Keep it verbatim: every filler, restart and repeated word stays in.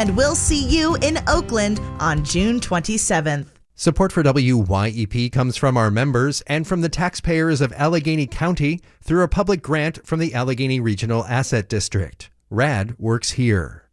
And we'll see you in Oakland on June twenty-seventh. Support for W Y E P comes from our members and from the taxpayers of Allegheny County through a public grant from the Allegheny Regional Asset District. RAD works here.